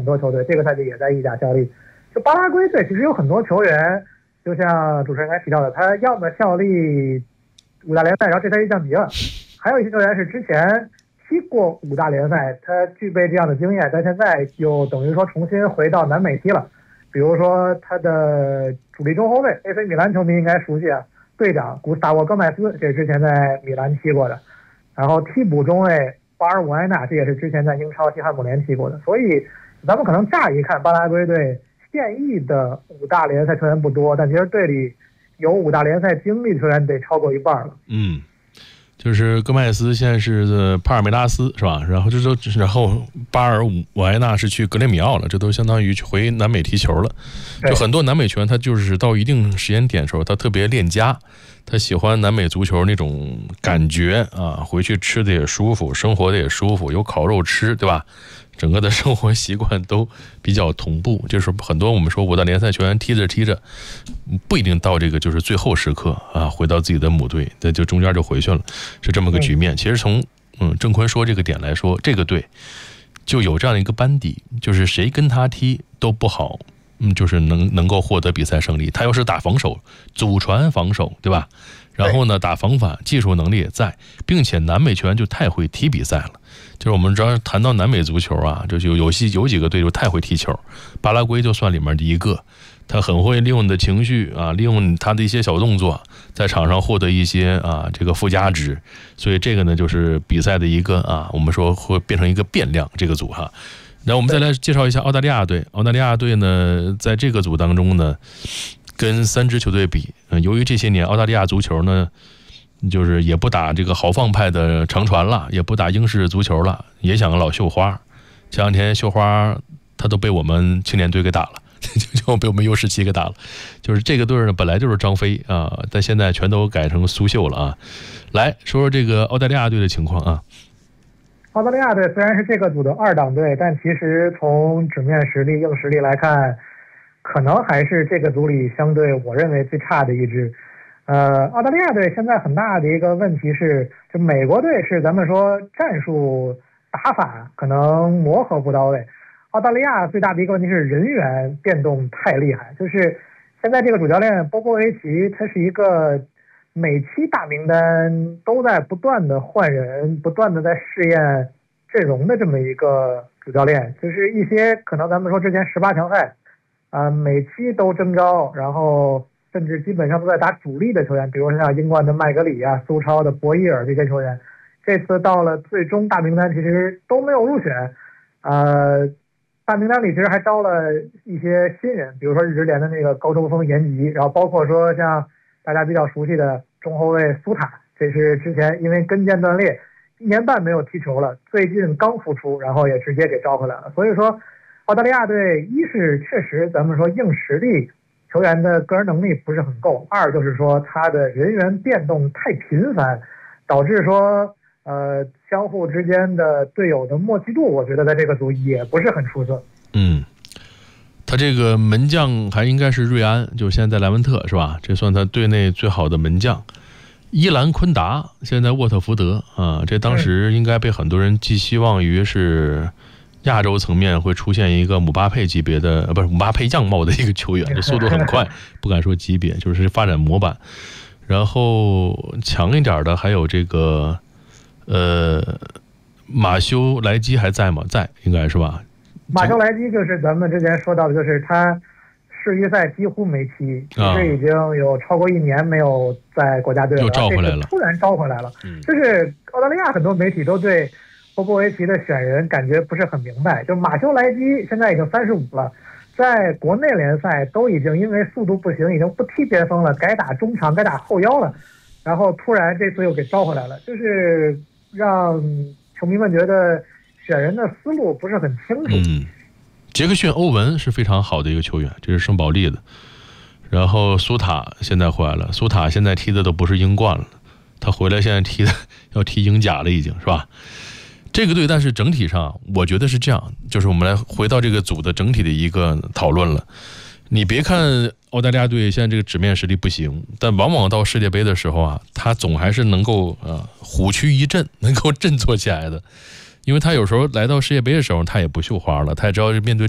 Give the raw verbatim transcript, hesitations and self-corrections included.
多球队，这个赛季也在意甲效力。就巴拉圭队其实有很多球员，就像主持人刚才提到的，他要么效力五大联赛，然后这赛季降级了；还有一些球员是之前踢过五大联赛，他具备这样的经验，但现在又等于说重新回到南美踢了。比如说他的主力中后卫 ，A C 米兰球迷应该熟悉啊，队长古斯塔沃戈麦斯，这是之前在米兰踢过的。然后替补中卫巴尔伍埃纳，这也是之前在英超西汉姆联踢过的。所以咱们可能乍一看巴拉圭队现役的五大联赛球员不多，但其实队里有五大联赛经历的球员得超过一半了。 嗯，就是戈麦斯现在是帕尔梅拉斯是吧？然后这都然后巴尔伍埃纳是去格雷米奥了，这都相当于回南美踢球了。就很多南美球员他就是到一定时间点的时候，他特别恋家，他喜欢南美足球那种感觉啊，回去吃的也舒服，生活的也舒服，有烤肉吃，对吧？整个的生活习惯都比较同步，就是很多我们说五大联赛球员踢着踢着，不一定到这个就是最后时刻啊，回到自己的母队，那就中间就回去了，是这么个局面。其实从嗯郑坤说这个点来说，这个队就有这样的一个班底，就是谁跟他踢都不好，嗯，就是能能够获得比赛胜利。他要是打防守，祖传防守，对吧？然后呢，打防反，技术能力也在，并且南美球员就太会踢比赛了。就是我们只要谈到南美足球啊，就是有有些有几个队就太会踢球，巴拉圭就算里面的一个，他很会利用你的情绪啊，利用他的一些小动作，在场上获得一些啊这个附加值，所以这个呢就是比赛的一个啊，我们说会变成一个变量这个组哈。然后我们再来介绍一下澳大利亚队，澳大利亚队呢在这个组当中呢，跟三支球队比，嗯，由于这些年澳大利亚足球呢。就是也不打这个豪放派的长传了，也不打英式足球了，也想老绣花。前两天绣花他都被我们青年队给打了，就被我们 U 十七给打了。就是这个队呢本来就是张飞啊，但现在全都改成苏绣了啊。来说说这个澳大利亚队的情况啊。 澳大利亚队虽然是这个组的二档队，但其实从纸面实力、硬实力来看，可能还是这个组里相对我认为最差的一支。呃，澳大利亚队现在很大的一个问题是，就美国队是咱们说战术打法可能磨合不到位，澳大利亚最大的一个问题是人员变动太厉害。就是现在这个主教练波波维奇，他是一个每期大名单都在不断的换人，不断的在试验阵容的这么一个主教练。就是一些可能咱们说之前十八强赛啊、呃，每期都征召，然后甚至基本上都在打主力的球员，比如像英冠的麦格里啊、苏超的博伊尔这些球员，这次到了最终大名单其实都没有入选。呃，大名单里其实还招了一些新人，比如说日职联的那个高中锋延吉，然后包括说像大家比较熟悉的中后卫苏塔，这是之前因为跟腱断裂一年半没有踢球了，最近刚复出，然后也直接给招回来了。所以说澳大利亚队一是确实咱们说硬实力球员的个人能力不是很够，二就是说他的人员变动太频繁，导致说呃相互之间的队友的默契度，我觉得在这个组也不是很出色。 嗯，他这个门将还应该是瑞安，就现在在莱文特是吧？这算他队内最好的门将。伊兰昆达现在沃特福德啊，这当时应该被很多人寄希望于是亚洲层面会出现一个姆巴佩级别的，呃，不是姆巴佩样貌的一个球员，这速度很快，不敢说级别，就是发展模板。然后强一点的还有这个，呃，马修莱基还在吗？在，应该是吧？ 马修莱基就是咱们之前说到的，就是他世预赛几乎没踢，其实已经有超过一年没有在国家队了， 又召回来了， 突然召回来了。嗯，就是澳大利亚很多媒体都对波波维奇的选人感觉不是很明白，就马修莱基现在已经三十五了，在国内联赛都已经因为速度不行，已经不踢边锋了，改打中场，改打后腰了，然后突然这次又给招回来了，就是让球迷们觉得选人的思路不是很清楚。 嗯，杰克逊·欧文是非常好的一个球员，这是圣保利的。然后苏塔现在回来了，苏塔现在踢的都不是英冠了，他回来现在踢的要踢英甲了，已经是吧？这个队，但是整体上我觉得是这样，就是我们来回到这个组的整体的一个讨论了。你别看澳大利亚队现在这个纸面实力不行，但往往到世界杯的时候啊，他总还是能够呃虎躯一震，能够振作起来的。因为他有时候来到世界杯的时候，他也不绣花了，他也知道面对